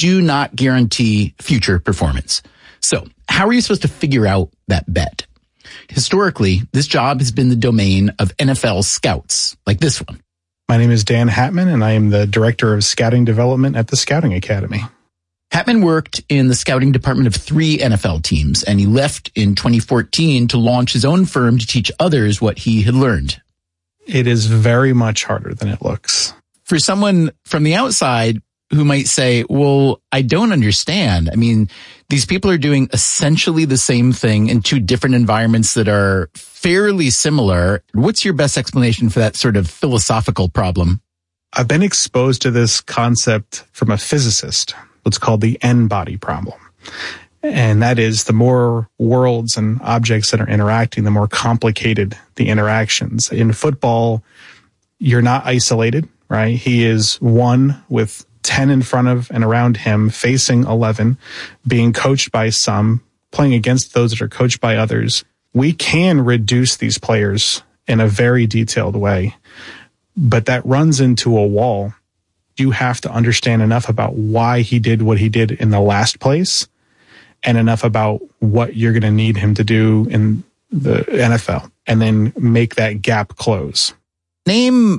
do not guarantee future performance. So how are you supposed to figure out that bet? Historically, this job has been the domain of NFL scouts, like this one. My name is Dan Hatman, and I am the Director of Scouting Development at the Scouting Academy. Hatman worked in the scouting department of 3 NFL teams, and he left in 2014 to launch his own firm to teach others what he had learned. It is very much harder than it looks. For someone from the outside who might say, well, I don't understand. I mean, these people are doing essentially the same thing in 2 different environments that are fairly similar. What's your best explanation for that sort of philosophical problem? I've been exposed to this concept from a physicist, what's called the N-body problem. And that is, the more worlds and objects that are interacting, the more complicated the interactions. In football, you're not isolated, right? He is 1 with 10 in front of and around him, facing 11, being coached by some, playing against those that are coached by others. We can reduce these players in a very detailed way, but that runs into a wall. You have to understand enough about why he did what he did in the last place, and enough about what you're going to need him to do in the NFL, and then make that gap close. Name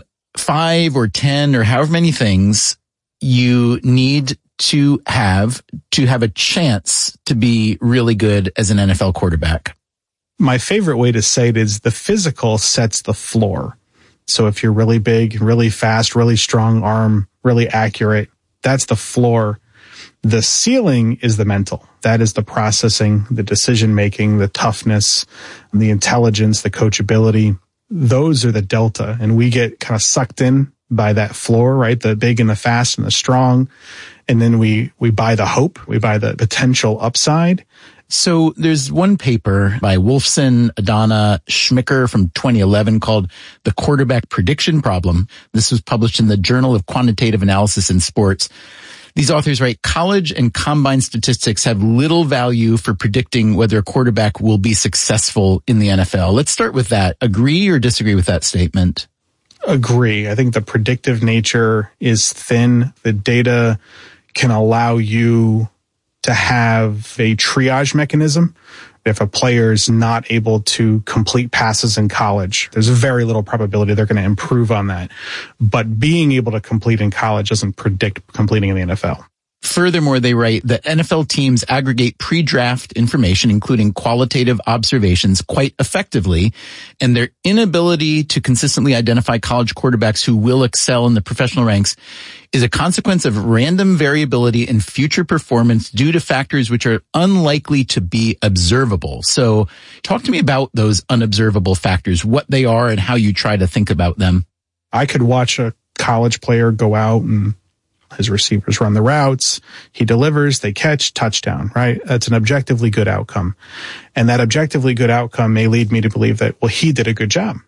5 or 10 or however many things you need to have a chance to be really good as an NFL quarterback. My favorite way to say it is the physical sets the floor. So if you're really big, really fast, really strong arm, really accurate, that's the floor. The ceiling is the mental. That is the processing, the decision-making, the toughness, the intelligence, the coachability. Those are the delta. And we get kind of sucked in by that floor, right? The big and the fast and the strong. And then we buy the hope. We buy the potential upside. So there's one paper by Wolfson, Adana, Schmicker from 2011 called The Quarterback Prediction Problem. This was published in the Journal of Quantitative Analysis in Sports. These authors write, college and combine statistics have little value for predicting whether a quarterback will be successful in the NFL. Let's start with that. Agree or disagree with that statement? Agree. I think the predictive nature is thin. The data can allow you to have a triage mechanism. If a player is not able to complete passes in college, there's very little probability they're going to improve on that. But being able to complete in college doesn't predict completing in the NFL. Furthermore, they write that NFL teams aggregate pre-draft information, including qualitative observations, quite effectively, and their inability to consistently identify college quarterbacks who will excel in the professional ranks is a consequence of random variability in future performance due to factors which are unlikely to be observable. So talk to me about those unobservable factors, what they are and how you try to think about them. I could watch a college player go out and his receivers run the routes, he delivers, they catch, touchdown, right? That's an objectively good outcome. And that objectively good outcome may lead me to believe that, well, he did a good job.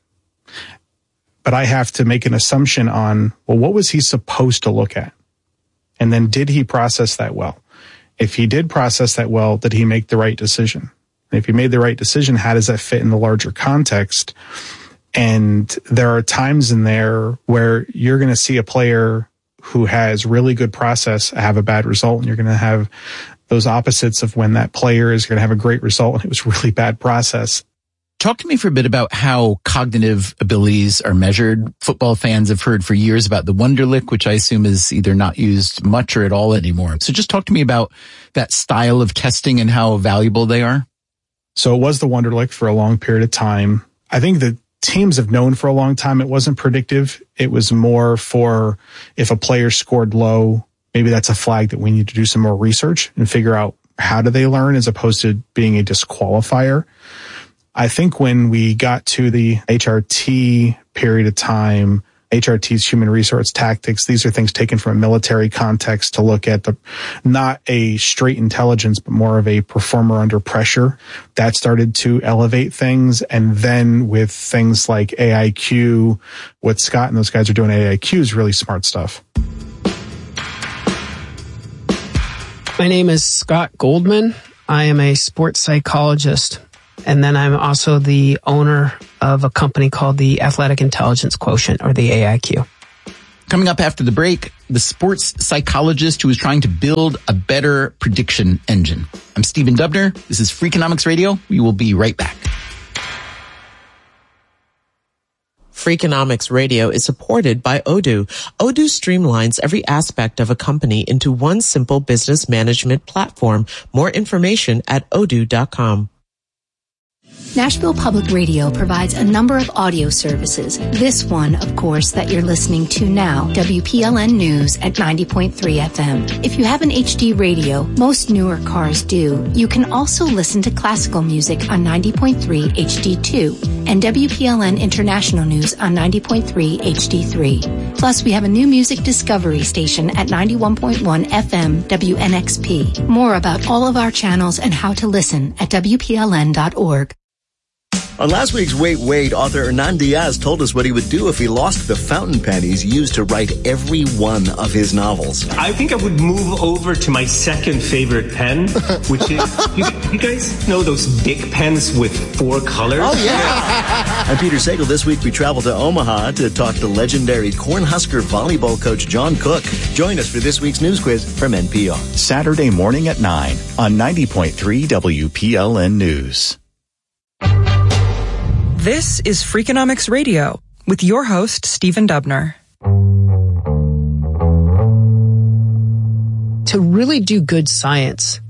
But I have to make an assumption on, well, what was he supposed to look at? And then did he process that well? If he did process that well, did he make the right decision? And if he made the right decision, how does that fit in the larger context? And there are times in there where you're going to see a player who has really good process have a bad result, and you're going to have those opposites of when that player is going to have a great result and it was really bad process. Talk to me for a bit about how cognitive abilities are measured. Football fans have heard for years about the Wonderlic, which I assume is either not used much or at all anymore. So just talk to me about that style of testing and how valuable they are. So it was the Wonderlic for a long period of time. I think that teams have known for a long time it wasn't predictive. It was more for if a player scored low, maybe that's a flag that we need to do some more research and figure out how do they learn as opposed to being a disqualifier. I think when we got to the HRT period of time, HRT's human resource tactics, these are things taken from a military context to look at not a straight intelligence, but more of a performer under pressure. That started to elevate things. And then with things like AIQ, what Scott and those guys are doing at AIQ is really smart stuff. My name is Scott Goldman. I am a sports psychologist. And then I'm also the owner of a company called the Athletic Intelligence Quotient, or the AIQ. Coming up after the break, the sports psychologist who is trying to build a better prediction engine. I'm Stephen Dubner. This is Freakonomics Radio. We will be right back. Freakonomics Radio is supported by Odoo. Odoo streamlines every aspect of a company into one simple business management platform. More information at odoo.com. Nashville Public Radio provides a number of audio services. This one, of course, that you're listening to now, WPLN News at 90.3 FM. If you have an HD radio, most newer cars do, you can also listen to classical music on 90.3 HD2 and WPLN International News on 90.3 HD3. Plus, we have a new music discovery station at 91.1 FM WNXP. More about all of our channels and how to listen at WPLN.org. On last week's Wait, Wait, author Hernan Diaz told us what he would do if he lost the fountain pen he's used to write every one of his novels. I think I would move over to my second favorite pen, which is, you guys know those big pens with 4 colors? Oh, yeah. I'm Peter Sagal. This week we travel to Omaha to talk to legendary Cornhusker volleyball coach John Cook. Join us for this week's news quiz from NPR. Saturday morning at 9 on 90.3 WPLN News. This is Freakonomics Radio with your host, Stephen Dubner. To really do good science,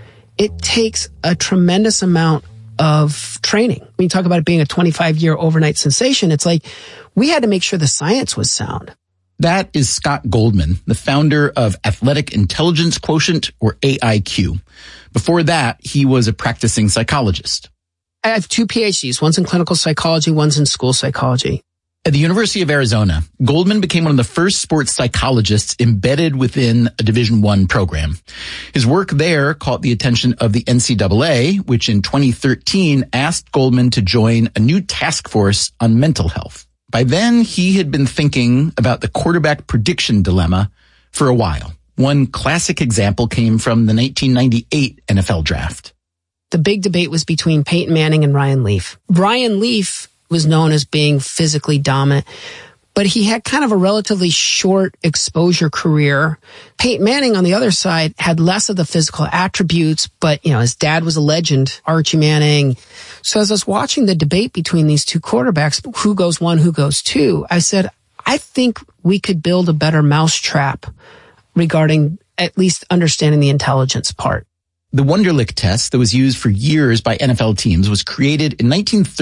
it takes a tremendous amount of training. When you talk about it being a 25-year overnight sensation, it's like we had to make sure the science was sound. That is Scott Goldman, the founder of Athletic Intelligence Quotient, or AIQ. Before that, he was a practicing psychologist. I have 2 PhDs. One's in clinical psychology, one's in school psychology. At the University of Arizona, Goldman became one of the first sports psychologists embedded within a Division I program. His work there caught the attention of the NCAA, which in 2013 asked Goldman to join a new task force on mental health. By then, he had been thinking about the quarterback prediction dilemma for a while. One classic example came from the 1998 NFL draft. The big debate was between Peyton Manning and Ryan Leaf. Ryan Leaf was known as being physically dominant, but he had kind of a relatively short exposure career. Peyton Manning, on the other side, had less of the physical attributes, but, his dad was a legend, Archie Manning. So as I was watching the debate between these two quarterbacks, who goes 1, who goes 2, I said, I think we could build a better mousetrap regarding at least understanding the intelligence part. The Wonderlic test that was used for years by NFL teams was created in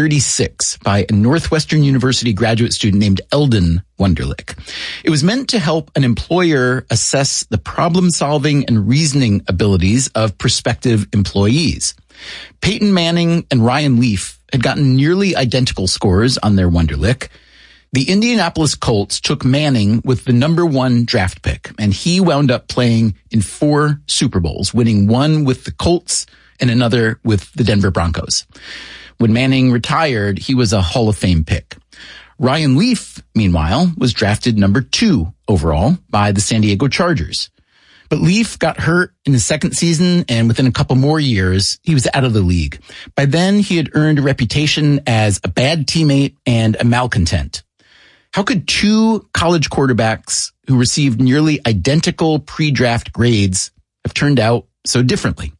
1936 by a Northwestern University graduate student named Eldon Wonderlic. It was meant to help an employer assess the problem-solving and reasoning abilities of prospective employees. Peyton Manning and Ryan Leaf had gotten nearly identical scores on their Wonderlic. The Indianapolis Colts took Manning with the number 1 draft pick, and he wound up playing in 4 Super Bowls, winning one with the Colts and another with the Denver Broncos. When Manning retired, he was a Hall of Fame pick. Ryan Leaf, meanwhile, was drafted number 2 overall by the San Diego Chargers. But Leaf got hurt in his second season, and within a couple more years, he was out of the league. By then, he had earned a reputation as a bad teammate and a malcontent. How could 2 college quarterbacks who received nearly identical pre-draft grades have turned out so differently?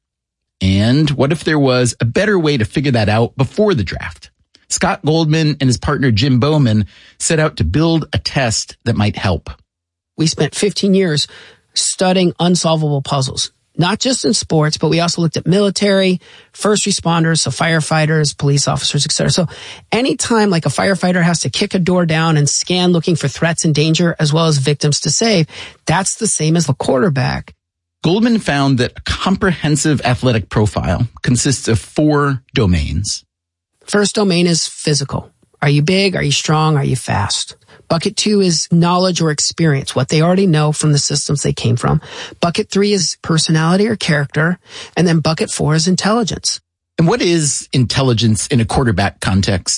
And what if there was a better way to figure that out before the draft? Scott Goldman and his partner Jim Bowman set out to build a test that might help. We spent 15 years studying unsolvable puzzles, not just in sports, but we also looked at military, first responders, so firefighters, police officers, etc. So anytime like a firefighter has to kick a door down and scan looking for threats and danger as well as victims to save, that's the same as the quarterback. Goldman found that a comprehensive athletic profile consists of 4 domains. First domain is physical. Are you big? Are you strong? Are you fast? Bucket 2 is knowledge or experience, what they already know from the systems they came from. Bucket 3 is personality or character. And then bucket 4 is intelligence. And what is intelligence in a quarterback context?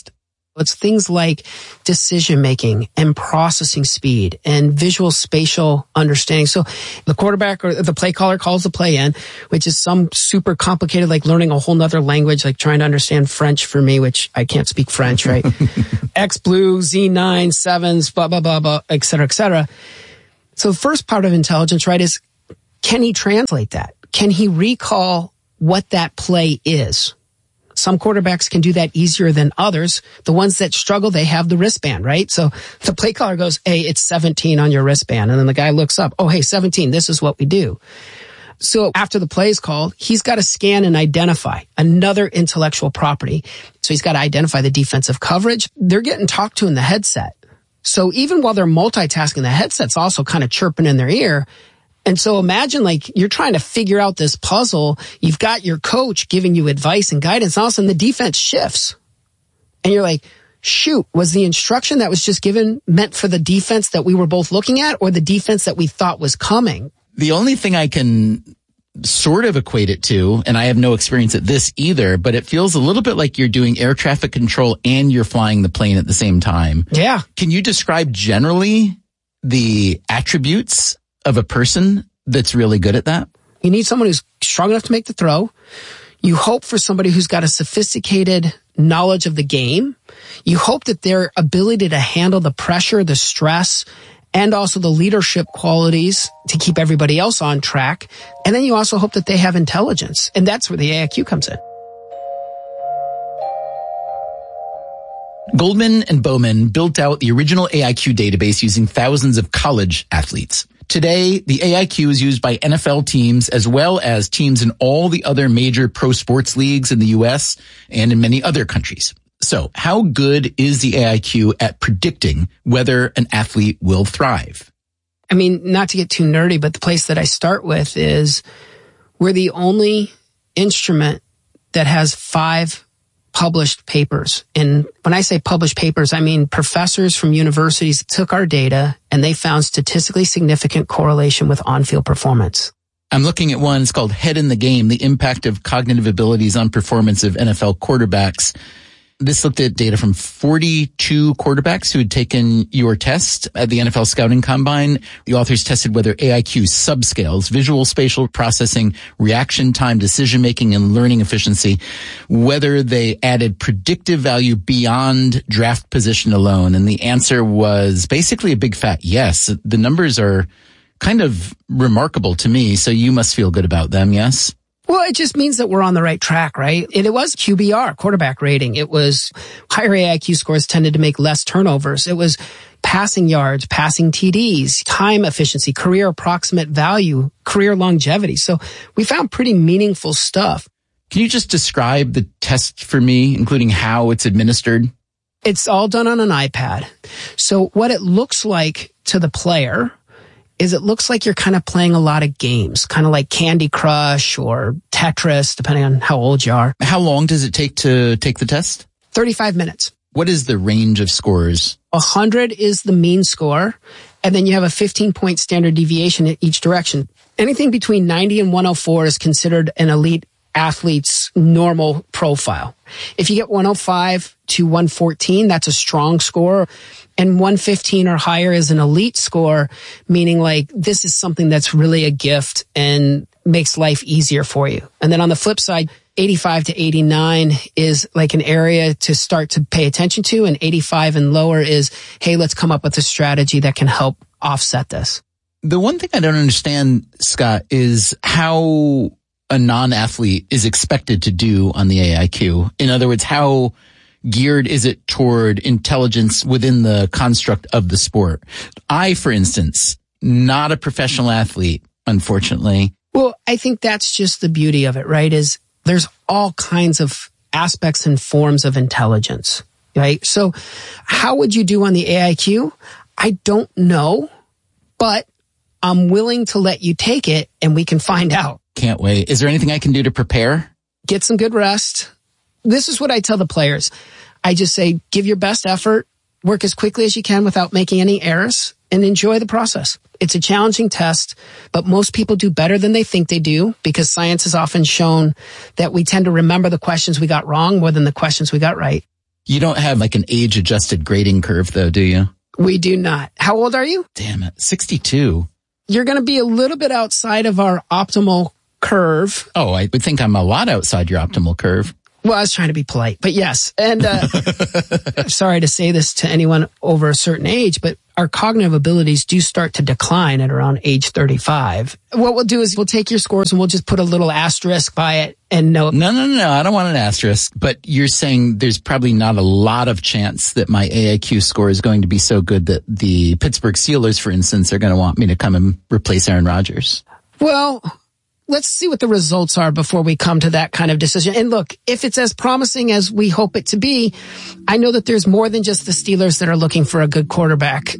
It's things like decision making and processing speed and visual spatial understanding. So the quarterback or the play caller calls the play in, which is some super complicated, like learning a whole nother language, like trying to understand French for me, which I can't speak French, right? X blue, Z9, sevens, blah, blah, blah, blah, et cetera, et cetera. So the first part of intelligence, right, is can he translate that? Can he recall what that play is? Some quarterbacks can do that easier than others. The ones that struggle, they have the wristband, right? So the play caller goes, hey, it's 17 on your wristband. And then the guy looks up, oh, hey, 17, this is what we do. So after the play is called, he's got to scan and identify another intellectual property. So he's got to identify the defensive coverage. They're getting talked to in the headset. So even while they're multitasking, the headset's also kind of chirping in their ear. And so imagine like you're trying to figure out this puzzle. You've got your coach giving you advice and guidance. And all of a sudden the defense shifts. And you're like, shoot, was the instruction that was just given meant for the defense that we were both looking at or the defense that we thought was coming? The only thing I can sort of equate it to, and I have no experience at this either, but it feels a little bit like you're doing air traffic control and you're flying the plane at the same time. Yeah. Can you describe generally the attributes of a person that's really good at that? You need someone who's strong enough to make the throw. You hope for somebody who's got a sophisticated knowledge of the game. You hope that their ability to handle the pressure, the stress, and also the leadership qualities to keep everybody else on track. And then you also hope that they have intelligence. And that's where the AIQ comes in. Goldman and Bowman built out the original AIQ database using thousands of college athletes. Today, the AIQ is used by NFL teams as well as teams in all the other major pro sports leagues in the U.S. and in many other countries. So how good is the AIQ at predicting whether an athlete will thrive? I mean, not to get too nerdy, but the place that I start with is we're the only instrument that has 5 published papers. And when I say published papers, I mean professors from universities took our data and they found statistically significant correlation with on-field performance. I'm looking at one. It's called Head in the Game, the impact of cognitive abilities on performance of NFL quarterbacks. This looked at data from 42 quarterbacks who had taken your test at the NFL Scouting Combine. The authors tested whether AIQ subscales, visual spatial processing, reaction time, decision-making, and learning efficiency, whether they added predictive value beyond draft position alone. And the answer was basically a big fat yes. The numbers are kind of remarkable to me, so you must feel good about them, yes? Well, it just means that we're on the right track, right? And it was QBR, quarterback rating. It was higher AIQ scores tended to make less turnovers. It was passing yards, passing TDs, time efficiency, career approximate value, career longevity. So we found pretty meaningful stuff. Can you just describe the test for me, including how it's administered? It's all done on an iPad. So what it looks like to the player is it looks like you're kind of playing a lot of games, kind of like Candy Crush or Tetris, depending on how old you are. How long does it take to take the test? 35 minutes. What is the range of scores? 100 is the mean score, and then you have a 15-point standard deviation in each direction. Anything between 90 and 104 is considered an elite athlete's normal profile. If you get 105 to 114, that's a strong score. And 115 or higher is an elite score, meaning like this is something that's really a gift and makes life easier for you. And then on the flip side, 85 to 89 is like an area to start to pay attention to, and 85 and lower is, hey, let's come up with a strategy that can help offset this. The one thing I don't understand, Scott, is how a non-athlete is expected to do on the AIQ. In other words, how geared is it toward intelligence within the construct of the sport? I, for instance, not a professional athlete, unfortunately. Well, I think that's just the beauty of it, right? Is there's all kinds of aspects and forms of intelligence, right? So how would you do on the AIQ? I don't know, but I'm willing to let you take it and we can find out. Can't wait. Is there anything I can do to prepare? Get some good rest. This is what I tell the players. I just say, give your best effort, work as quickly as you can without making any errors, and enjoy the process. It's a challenging test, but most people do better than they think they do because science has often shown that we tend to remember the questions we got wrong more than the questions we got right. You don't have like an age-adjusted grading curve, though, do you? We do not. How old are you? Damn it, 62. You're going to be a little bit outside of our optimal curve. Oh, I would think I'm a lot outside your optimal curve. Well, I was trying to be polite, but yes. And I'm sorry to say this to anyone over a certain age, but our cognitive abilities do start to decline at around age 35. What we'll do is we'll take your scores and we'll just put a little asterisk by it and note. No. I don't want an asterisk, but you're saying there's probably not a lot of chance that my AIQ score is going to be so good that the Pittsburgh Steelers, for instance, are going to want me to come and replace Aaron Rodgers. Well, let's see what the results are before we come to that kind of decision. And look, if it's as promising as we hope it to be, I know that there's more than just the Steelers that are looking for a good quarterback.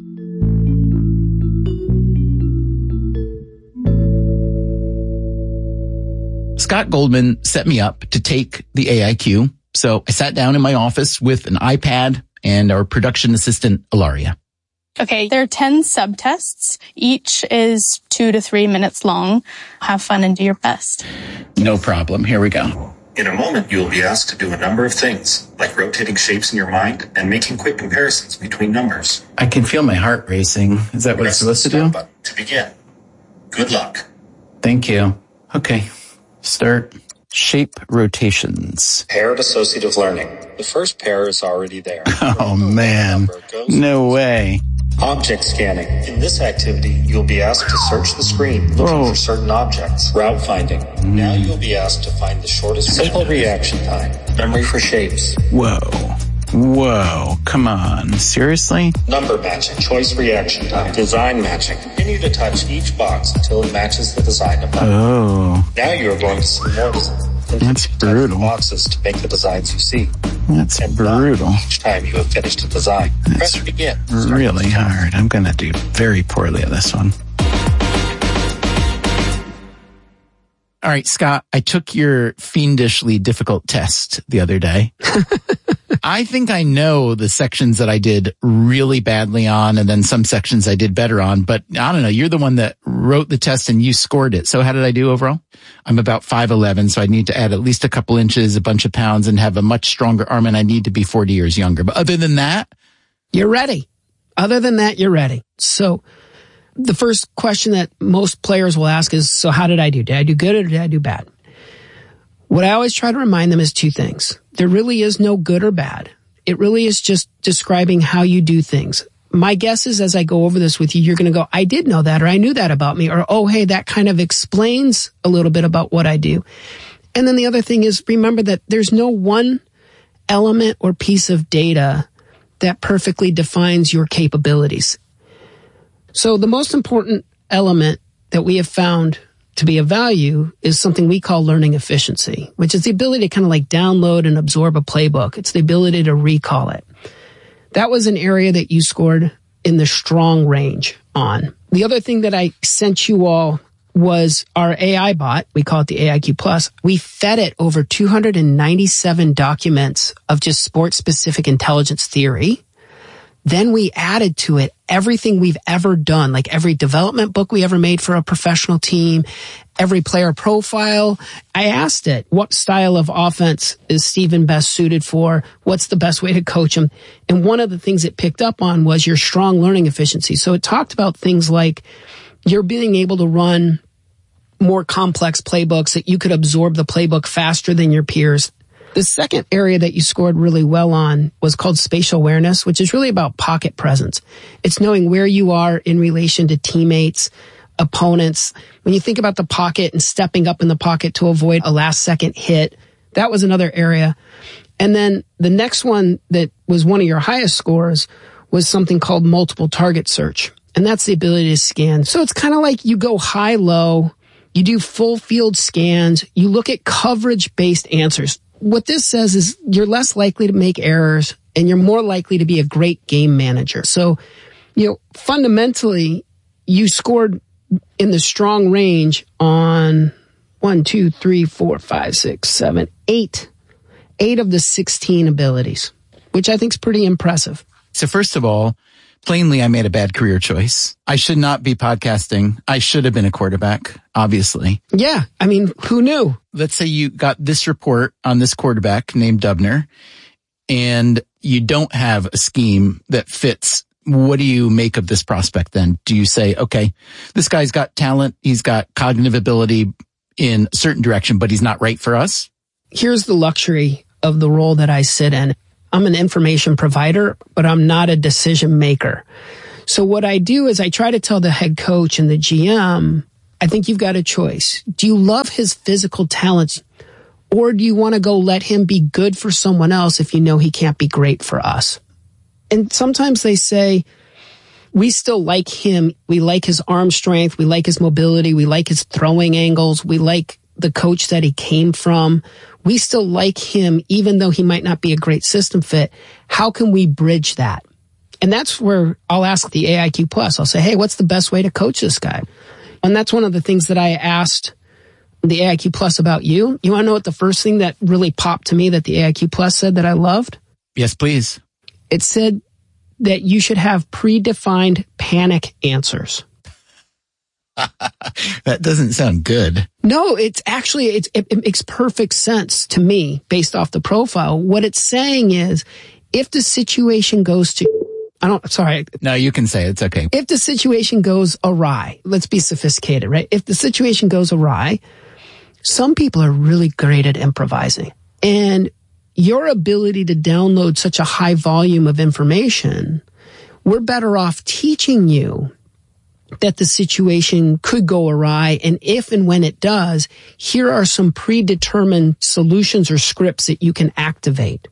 Scott Goldman set me up to take the AIQ. So I sat down in my office with an iPad and our production assistant, Ilaria. Okay, there are 10 subtests. Each is 2 to 3 minutes long. Have fun and do your best. No problem. Here we go. In a moment, you will be asked to do a number of things, like rotating shapes in your mind and making quick comparisons between numbers. I can feel my heart racing. Is that what it's supposed to do? Button to begin. Good luck. Thank you. Okay. Start shape rotations. Paired associative learning. The first pair is already there. Oh, man. No way. Object scanning. In this activity, you'll be asked to search the screen looking for certain objects. Route finding. Now you'll be asked to find the shortest simple reaction time. Memory for shapes. Whoa. Come on. Seriously? Number matching. Choice reaction time. Design matching. Continue to touch each box until it matches the design above. Oh. Now you are going to see more design. That's brutal. Boxes to make the designs you see. That's brutal. Each time you have finished a design, press begin. Really hard. I'm going to do very poorly at this one. All right, Scott, I took your fiendishly difficult test the other day. I think I know the sections that I did really badly on and then some sections I did better on, but I don't know. You're the one that wrote the test and you scored it. So how did I do overall? I'm about 5'11", so I need to add at least a couple inches, a bunch of pounds, and have a much stronger arm, and I need to be 40 years younger. But other than that, you're ready. Other than that, you're ready. So the first question that most players will ask is, so how did I do? Did I do good or did I do bad? What I always try to remind them is two things. There really is no good or bad. It really is just describing how you do things. My guess is as I go over this with you, you're going to go, I did know that, or I knew that about me, or, oh, hey, that kind of explains a little bit about what I do. And then the other thing is, remember that there's no one element or piece of data that perfectly defines your capabilities. So the most important element that we have found to be of value is something we call learning efficiency, which is the ability to kind of like download and absorb a playbook. It's the ability to recall it. That was an area that you scored in the strong range on. The other thing that I sent you all was our AI bot. We call it the AIQ Plus. We fed it over 297 documents of just sport-specific intelligence theory. Then we added to it everything we've ever done, like every development book we ever made for a professional team, every player profile. I asked it, what style of offense is Steven best suited for? What's the best way to coach him? And one of the things it picked up on was your strong learning efficiency. So it talked about things like you're being able to run more complex playbooks, that you could absorb the playbook faster than your peers. The second area that you scored really well on was called spatial awareness, which is really about pocket presence. It's knowing where you are in relation to teammates, opponents. When you think about the pocket and stepping up in the pocket to avoid a last second hit, that was another area. And then the next one that was one of your highest scores was something called multiple target search. And that's the ability to scan. So it's kind of like you go high-low, you do full field scans, you look at coverage-based answers. What this says is you're less likely to make errors and you're more likely to be a great game manager. So, fundamentally, you scored in the strong range on 8 of the 16 abilities, which I think is pretty impressive. So first of all, plainly, I made a bad career choice. I should not be podcasting. I should have been a quarterback, obviously. Yeah. I mean, who knew? Let's say you got this report on this quarterback named Dubner, and you don't have a scheme that fits, what do you make of this prospect then? Do you say, okay, this guy's got talent, he's got cognitive ability in a certain direction, but he's not right for us? Here's the luxury of the role that I sit in. I'm an information provider, but I'm not a decision maker. So what I do is I try to tell the head coach and the GM, I think you've got a choice. Do you love his physical talents, or do you want to go let him be good for someone else if you know he can't be great for us? And sometimes they say, we still like him. We like his arm strength. We like his mobility. We like his throwing angles. We like the coach that he came from. We still like him, even though he might not be a great system fit. How can we bridge that? And that's where I'll ask the AIQ Plus. I'll say, hey, what's the best way to coach this guy? And that's one of the things that I asked the AIQ Plus about you. You want to know what the first thing that really popped to me that the AIQ Plus said that I loved? Yes, please. It said that you should have predefined panic answers. That doesn't sound good. No, it's actually, it makes perfect sense to me based off the profile. What it's saying is, if the situation goes to, No, you can say it. It's okay. If the situation goes awry, let's be sophisticated, right? If the situation goes awry, some people are really great at improvising. And your ability to download such a high volume of information, we're better off teaching you that the situation could go awry. And if and when it does, here are some predetermined solutions or scripts that you can activate.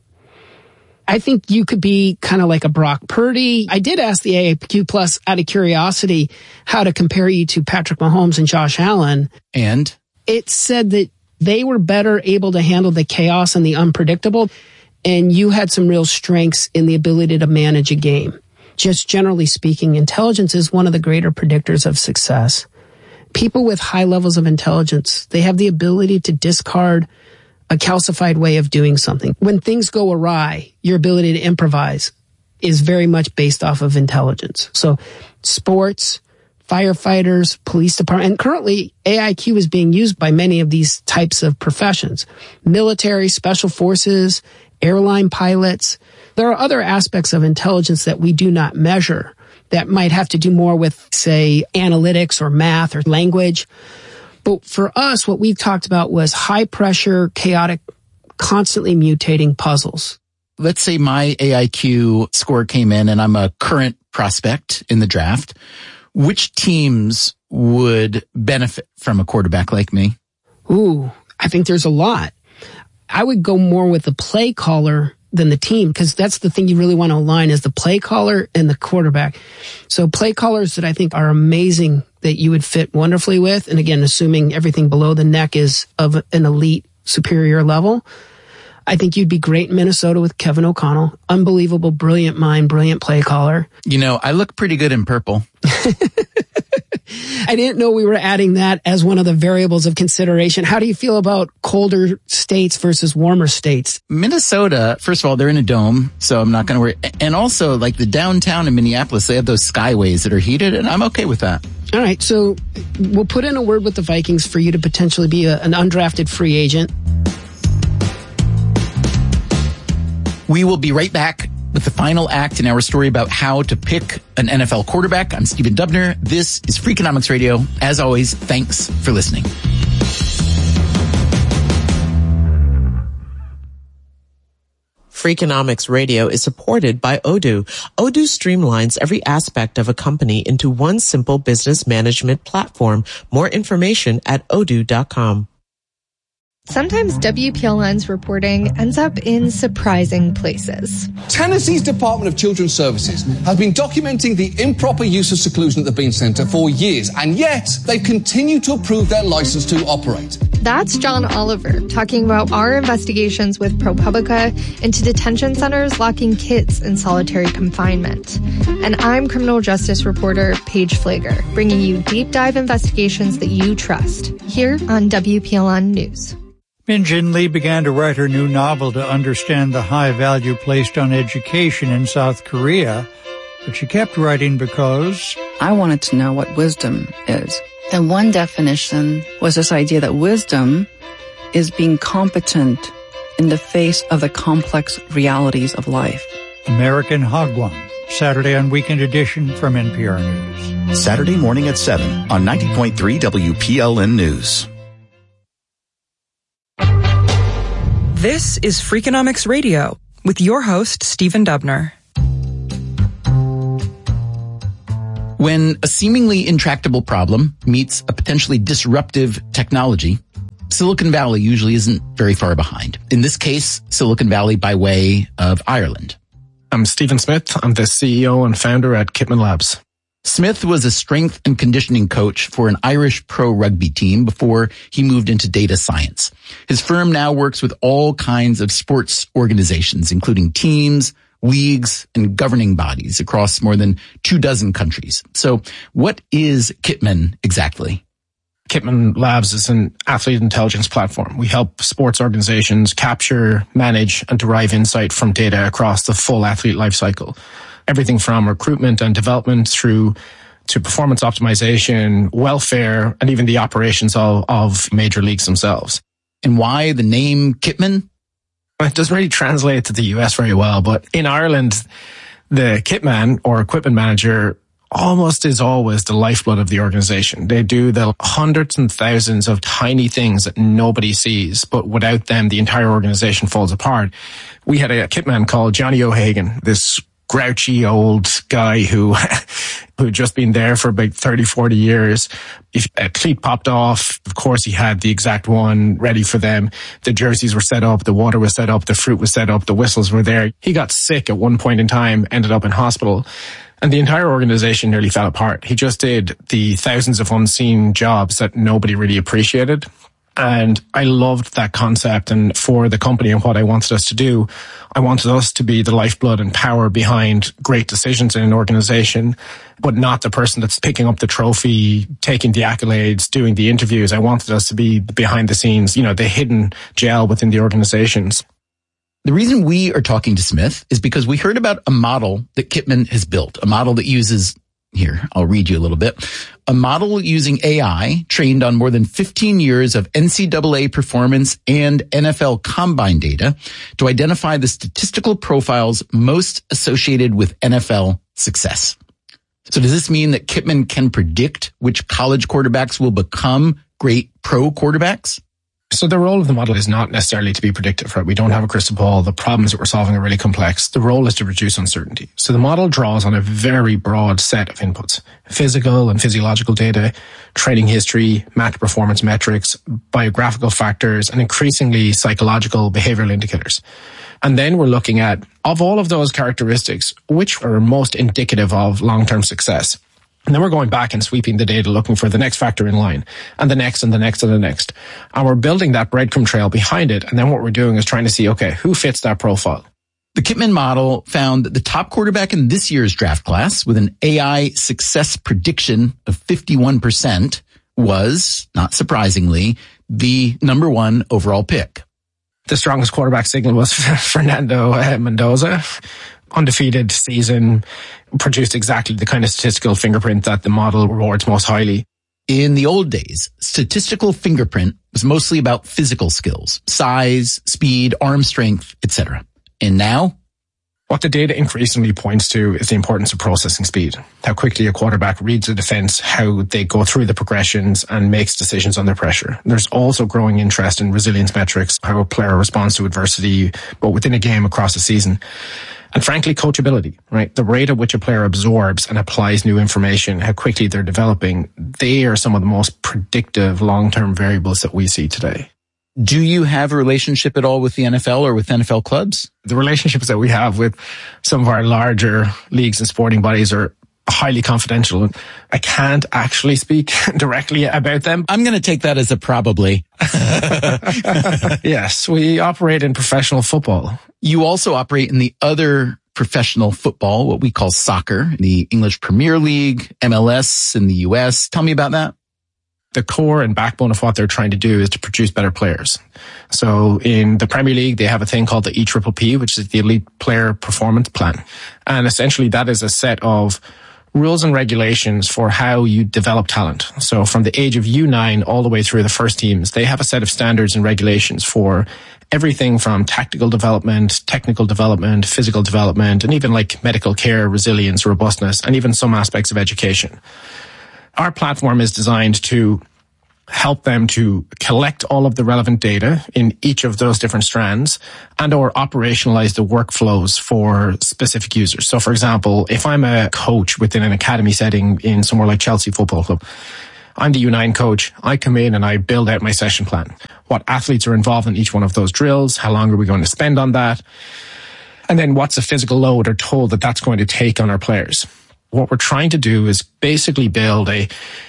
I think you could be kind of like a Brock Purdy. I did ask the AIQ Plus out of curiosity how to compare you to Patrick Mahomes and Josh Allen. And it said that they were better able to handle the chaos and the unpredictable. And you had some real strengths in the ability to manage a game. Just generally speaking, intelligence is one of the greater predictors of success. People with high levels of intelligence, they have the ability to discard a calcified way of doing something. When things go awry, your ability to improvise is very much based off of intelligence. So sports, firefighters, police department, and currently AIQ is being used by many of these types of professions. Military, special forces, airline pilots. There are other aspects of intelligence that we do not measure that might have to do more with, say, analytics or math or language. But for us, what we talked about was high pressure, chaotic, constantly mutating puzzles. Let's say my AIQ score came in and I'm a current prospect in the draft. Which teams would benefit from a quarterback like me? Ooh, I think there's a lot. I would go more with the play caller than the team, because that's the thing you really want to align is the play caller and the quarterback. So play callers that I think are amazing that you would fit wonderfully with. And again, assuming everything below the neck is of an elite superior level. I think you'd be great in Minnesota with Kevin O'Connell. Unbelievable, brilliant mind, brilliant play caller. You know, I look pretty good in purple. I didn't know we were adding that as one of the variables of consideration. How do you feel about colder states versus warmer states? Minnesota, first of all, they're in a dome, so I'm not going to worry. And also, like the downtown in Minneapolis, they have those skyways that are heated, and I'm okay with that. All right, so we'll put in a word with the Vikings for you to potentially be an undrafted free agent. We will be right back with the final act in our story about how to pick an NFL quarterback. I'm Stephen Dubner. This is Freakonomics Radio. As always, thanks for listening. Freakonomics Radio is supported by Odoo. Odoo streamlines every aspect of a company into one simple business management platform. More information at odoo.com. Sometimes WPLN's reporting ends up in surprising places. Tennessee's Department of Children's Services has been documenting the improper use of seclusion at the Bean Center for years, and yet they continue to approve their license to operate. That's John Oliver talking about our investigations with ProPublica into detention centers locking kids in solitary confinement. And I'm criminal justice reporter Paige Flager, bringing you deep dive investigations that you trust here on WPLN News. Min Jin Lee began to write her new novel to understand the high value placed on education in South Korea, but she kept writing because I wanted to know what wisdom is. And one definition was this idea that wisdom is being competent in the face of the complex realities of life. American Hagwon, Saturday on Weekend Edition from NPR News. Saturday morning at 7 on 90.3 WPLN News. This is Freakonomics Radio with your host, Stephen Dubner. When a seemingly intractable problem meets a potentially disruptive technology, Silicon Valley usually isn't very far behind. In this case, Silicon Valley by way of Ireland. I'm Stephen Smith. I'm the CEO and founder at Kitman Labs. Smith was a strength and conditioning coach for an Irish pro rugby team before he moved into data science. His firm now works with all kinds of sports organizations, including teams, leagues, and governing bodies across more than 24 countries. So what is Kitman exactly? Kitman Labs is an athlete intelligence platform. We help sports organizations capture, manage, and derive insight from data across the full athlete lifecycle. Everything from recruitment and development through to performance optimization, welfare, and even the operations of major leagues themselves. And why the name Kitman? It doesn't really translate to the US very well, but in Ireland, the kitman or equipment manager almost is always the lifeblood of the organization. They do the hundreds and thousands of tiny things that nobody sees, but without them, the entire organization falls apart. We had a kitman called Johnny O'Hagan, this grouchy old guy who had just been there for about 30, 40 years. If a cleat popped off, of course he had the exact one ready for them. The jerseys were set up, the water was set up, the fruit was set up, the whistles were there. He got sick at one point in time, ended up in hospital. And the entire organization nearly fell apart. He just did the thousands of unseen jobs that nobody really appreciated. And I loved that concept. And for the company and what I wanted us to do, I wanted us to be the lifeblood and power behind great decisions in an organization, but not the person that's picking up the trophy, taking the accolades, doing the interviews. I wanted us to be behind the scenes, the hidden gel within the organizations. The reason we are talking to Smith is because we heard about a model that Kitman has built, a model that uses, here, I'll read you a little bit, a model using AI trained on more than 15 years of NCAA performance and NFL combine data to identify the statistical profiles most associated with NFL success. So does this mean that Kitman can predict which college quarterbacks will become great pro quarterbacks? So the role of the model is not necessarily to be predictive, right? We don't have a crystal ball. The problems that we're solving are really complex. The role is to reduce uncertainty. So the model draws on a very broad set of inputs: physical and physiological data, training history, match performance metrics, biographical factors, and increasingly psychological behavioral indicators. And then we're looking at, of all of those characteristics, which are most indicative of long-term success. And then we're going back and sweeping the data, looking for the next factor in line, and the next, and the next, and the next. And we're building that breadcrumb trail behind it. And then what we're doing is trying to see, okay, who fits that profile? The Kitman model found that the top quarterback in this year's draft class with an AI success prediction of 51% was, not surprisingly, the number one overall pick. The strongest quarterback signal was Fernando Mendoza. Undefeated season, produced exactly the kind of statistical fingerprint that the model rewards most highly. In the old days, statistical fingerprint was mostly about physical skills, size, speed, arm strength, etc. And now, what the data increasingly points to is the importance of processing speed. How quickly a quarterback reads a defense, how they go through the progressions and makes decisions under pressure. There's also growing interest in resilience metrics, how a player responds to adversity, but within a game across a season. And frankly, coachability, right? The rate at which a player absorbs and applies new information, how quickly they're developing, they are some of the most predictive long-term variables that we see today. Do you have a relationship at all with the NFL or with NFL clubs? The relationships that we have with some of our larger leagues and sporting bodies are highly confidential. I can't actually speak directly about them. I'm going to take that as a probably. Yes, we operate in professional football. You also operate in the other professional football, what we call soccer, the English Premier League, MLS in the US. Tell me about that. The core and backbone of what they're trying to do is to produce better players. So in the Premier League, they have a thing called the EPPP, which is the Elite Player Performance Plan. And essentially that is a set of rules and regulations for how you develop talent. So from the age of U9 all the way through the first teams, they have a set of standards and regulations for everything from tactical development, technical development, physical development, and even like medical care, resilience, robustness, and even some aspects of education. Our platform is designed to help them to collect all of the relevant data in each of those different strands and or operationalize the workflows for specific users. So for example, if I'm a coach within an academy setting in somewhere like Chelsea Football Club, I'm the U9 coach. I come in and I build out my session plan. What athletes are involved in each one of those drills? How long are we going to spend on that? And then what's the physical load or toll that that's going to take on our players? What we're trying to do is basically build a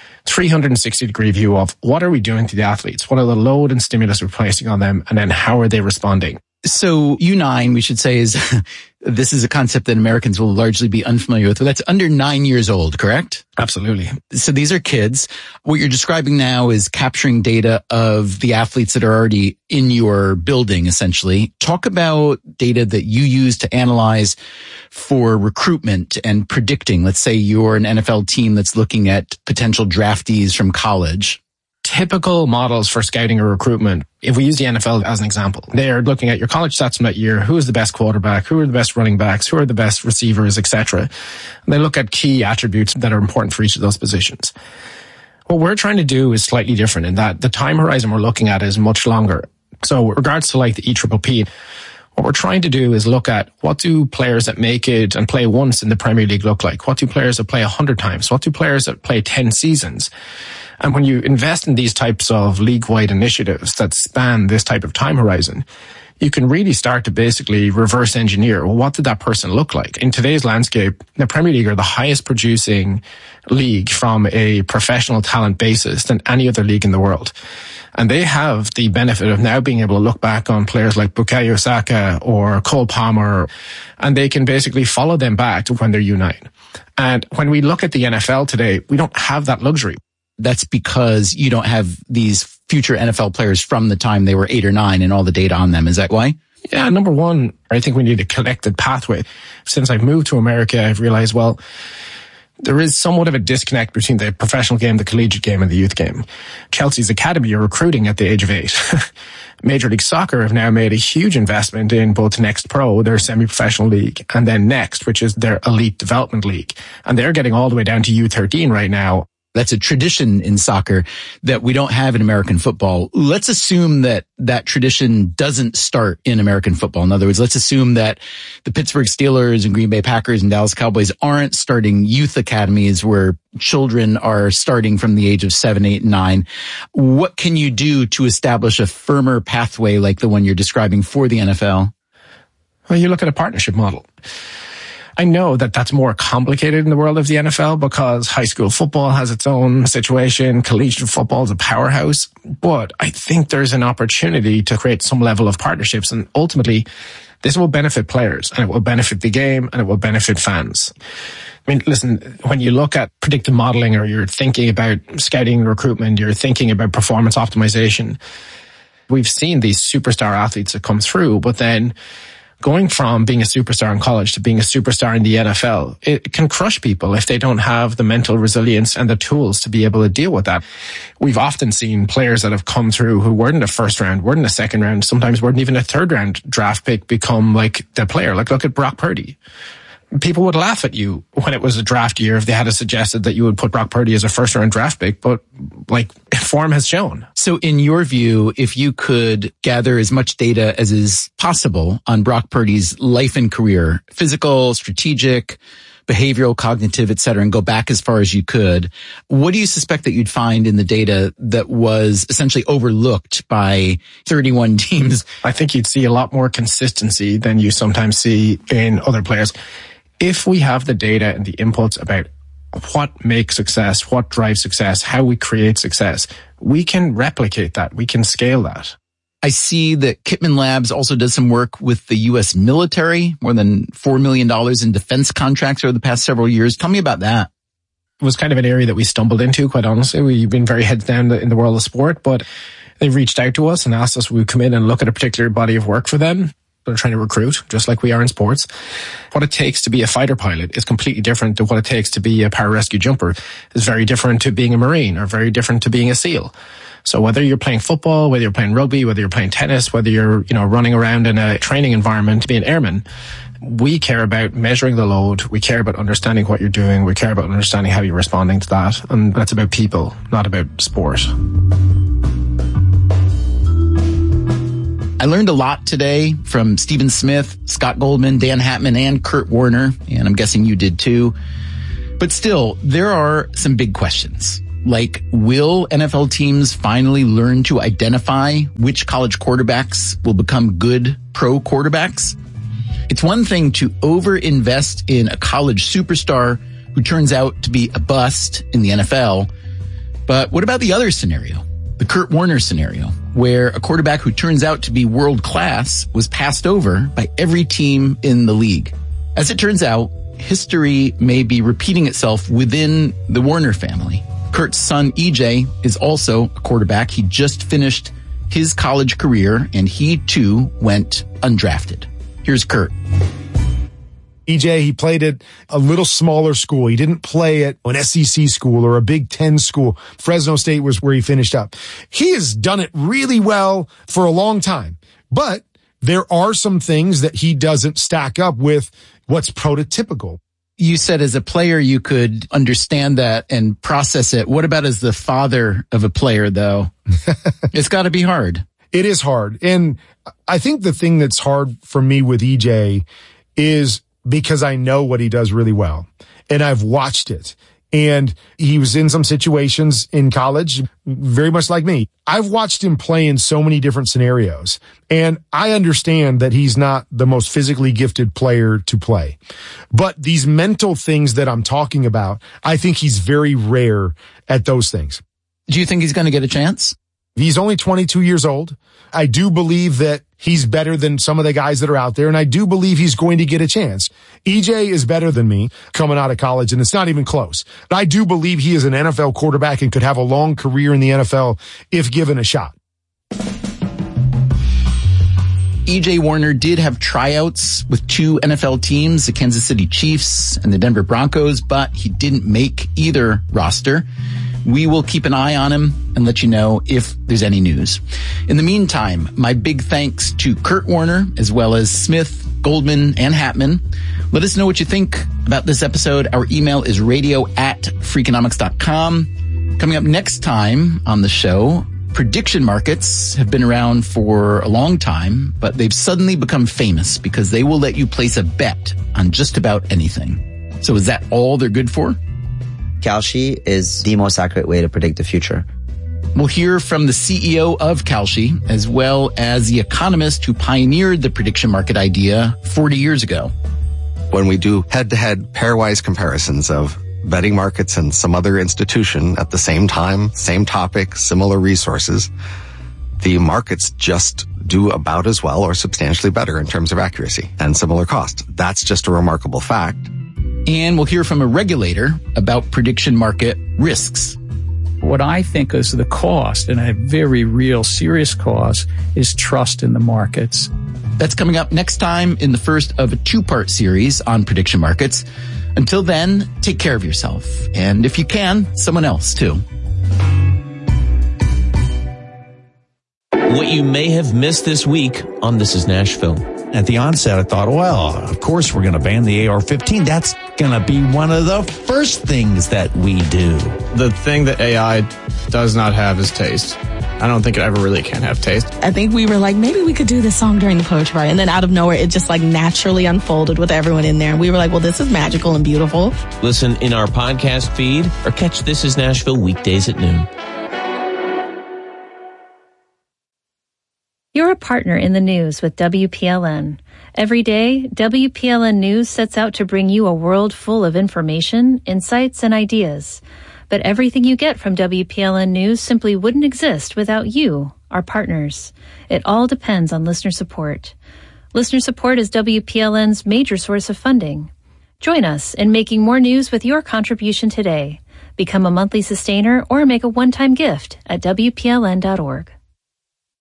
360-degree view of what are we doing to the athletes? What are the load and stimulus we're placing on them? And then how are they responding? So U9, we should say, is this is a concept that Americans will largely be unfamiliar with. That's under 9 years old, correct? Absolutely. So these are kids. What you're describing now is capturing data of the athletes that are already in your building, essentially. Talk about data that you use to analyze for recruitment and predicting. Let's say you're an NFL team that's looking at potential draftees from college. Typical models for scouting or recruitment, if we use the NFL as an example, they're looking at your college stats from that year. Who is the best quarterback? Who are the best running backs? Who are the best receivers, etc. They look at key attributes that are important for each of those positions. What we're trying to do is slightly different in that the time horizon we're looking at is much longer. So with regards to like the EPPP, what we're trying to do is look at what do players that make it and play once in the Premier League look like? What do players that play 100 times? What do players that play 10 seasons? And when you invest in these types of league-wide initiatives that span this type of time horizon, you can really start to basically reverse engineer, well, what did that person look like? In today's landscape, the Premier League are the highest producing league from a professional talent basis than any other league in the world. And they have the benefit of now being able to look back on players like Bukayo Saka or Cole Palmer, and they can basically follow them back to when they're U9. And when we look at the NFL today, we don't have that luxury. That's because you don't have these future NFL players from the time they were 8 or 9 and all the data on them. Is that why? Yeah, number one, I think we need a connected pathway. Since I've moved to America, I've realized, well, there is somewhat of a disconnect between the professional game, the collegiate game, and the youth game. Chelsea's academy are recruiting at the age of 8. Major League Soccer have now made a huge investment in both Next Pro, their semi-professional league, and then Next, which is their elite development league. And they're getting all the way down to U13 right now. That's a tradition in soccer that we don't have in American football. Let's assume that that tradition doesn't start in American football. In other words, let's assume that the Pittsburgh Steelers and Green Bay Packers and Dallas Cowboys aren't starting youth academies where children are starting from the age of 7, 8, and 9. What can you do to establish a firmer pathway like the one you're describing for the NFL? Well, you look at a partnership model. I know that that's more complicated in the world of the NFL because high school football has its own situation. Collegiate football is a powerhouse. But I think there's an opportunity to create some level of partnerships. And ultimately, this will benefit players and it will benefit the game and it will benefit fans. I mean, listen, when you look at predictive modeling or you're thinking about scouting and recruitment, you're thinking about performance optimization, we've seen these superstar athletes that come through, but then going from being a superstar in college to being a superstar in the NFL, it can crush people if they don't have the mental resilience and the tools to be able to deal with that. We've often seen players that have come through who weren't a first round, weren't a second round, sometimes weren't even a third round draft pick become like the player. Like look at Brock Purdy. People would laugh at you when it was a draft year if they had suggested that you would put Brock Purdy as a first round draft pick, but like form has shown. So in your view, if you could gather as much data as is possible on Brock Purdy's life and career, physical, strategic, behavioral, cognitive, et cetera, and go back as far as you could, what do you suspect that you'd find in the data that was essentially overlooked by 31 teams? I think you'd see a lot more consistency than you sometimes see in other players. If we have the data and the inputs about what makes success, what drives success, how we create success, we can replicate that. We can scale that. I see that Kitman Labs also does some work with the U.S. military, more than $4 million in defense contracts over the past several years. Tell me about that. It was kind of an area that we stumbled into, quite honestly. We've been very heads down in the world of sport, but they reached out to us and asked us would we come in and look at a particular body of work for them. They're trying to recruit, just like we are in sports. What it takes to be a fighter pilot is completely different to what it takes to be a pararescue jumper. It's very different to being a Marine, or very different to being a SEAL. So whether you're playing football, whether you're playing rugby, whether you're playing tennis, whether you're, running around in a training environment, being airman, we care about measuring the load. We care about understanding what you're doing. We care about understanding how you're responding to that. And that's about people, not about sport. I learned a lot today from Stephen Smith, Scott Goldman, Dan Hatman, and Kurt Warner, and I'm guessing you did too. But still, there are some big questions. Like, will NFL teams finally learn to identify which college quarterbacks will become good pro quarterbacks? It's one thing to overinvest in a college superstar who turns out to be a bust in the NFL. But what about the other scenario? The Kurt Warner scenario, where a quarterback who turns out to be world class was passed over by every team in the league. As it turns out, history may be repeating itself within the Warner family. Kurt's son, EJ, is also a quarterback. He just finished his college career, and he too went undrafted. Here's Kurt. EJ, he played at a little smaller school. He didn't play at an SEC school or a Big Ten school. Fresno State was where he finished up. He has done it really well for a long time, but there are some things that he doesn't stack up with what's prototypical. You said as a player you could understand that and process it. What about as the father of a player, though? It's got to be hard. It is hard. And I think the thing that's hard for me with EJ is because I know what he does really well, and I've watched it. And he was in some situations in college, very much like me. I've watched him play in so many different scenarios, and I understand that he's not the most physically gifted player to play. But these mental things that I'm talking about, I think he's very rare at those things. Do you think he's going to get a chance? He's only 22 years old. I do believe that he's better than some of the guys that are out there, and I do believe he's going to get a chance. EJ is better than me coming out of college, and it's not even close. But I do believe he is an NFL quarterback and could have a long career in the NFL if given a shot. EJ Warner did have tryouts with two NFL teams, the Kansas City Chiefs and the Denver Broncos, but he didn't make either roster. We will keep an eye on him and let you know if there's any news. In the meantime, my big thanks to Kurt Warner, as well as Smith, Goldman, and Hatman. Let us know what you think about this episode. Our email is radio@freakonomics.com. Coming up next time on the show, prediction markets have been around for a long time, but they've suddenly become famous because they will let you place a bet on just about anything. So is that all they're good for? Kalshi is the most accurate way to predict the future. We'll hear from the CEO of Kalshi, as well as the economist who pioneered the prediction market idea 40 years ago. When we do head-to-head pairwise comparisons of betting markets and some other institution at the same time, same topic, similar resources, the markets just do about as well or substantially better in terms of accuracy and similar cost. That's just a remarkable fact. And we'll hear from a regulator about prediction market risks. What I think is the cost, and a very real, serious cost, is trust in the markets. That's coming up next time in the first of a two-part series on prediction markets. Until then, take care of yourself. And if you can, someone else too. What you may have missed this week on This Is Nashville. At the onset, I thought, well, of course we're going to ban the AR-15. That's going to be one of the first things that we do. The thing that AI does not have is taste. I don't think it ever really can have taste. I think we were like, maybe we could do this song during the poetry party. And then out of nowhere, it just like naturally unfolded with everyone in there. And we were like, well, this is magical and beautiful. Listen in our podcast feed or catch This Is Nashville weekdays at noon. You're a partner in the news with WPLN. Every day, WPLN News sets out to bring you a world full of information, insights, and ideas. But everything you get from WPLN News simply wouldn't exist without you, our partners. It all depends on listener support. Listener support is WPLN's major source of funding. Join us in making more news with your contribution today. Become a monthly sustainer or make a one-time gift at WPLN.org.